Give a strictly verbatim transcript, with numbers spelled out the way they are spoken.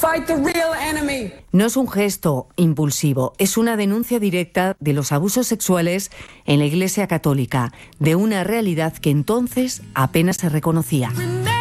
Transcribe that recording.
No es un gesto impulsivo, es una denuncia directa de los abusos sexuales en la Iglesia Católica, de una realidad que entonces apenas se reconocía.